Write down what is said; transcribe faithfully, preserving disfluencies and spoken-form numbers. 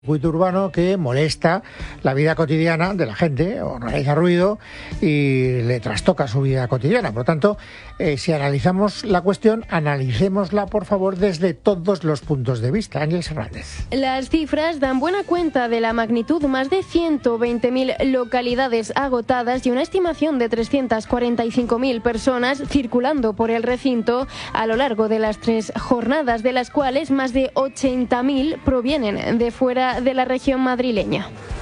circuito urbano que molesta la vida cotidiana de la gente, o realiza ruido y le trastoca su vida cotidiana. Por lo tanto, eh, si analizamos la cuestión, analicémosla, por favor, desde todos los puntos de vista. Ángel Serránez. Las cifras dan buena cuenta de la magnitud: más de ciento veinte mil localidades agotadas y una estimación de trescientas cuarenta y cinco mil personas circulando por el recinto a lo largo de las tres jornadas, de las cuales más de ochenta mil provienen de fuera de la región madrileña.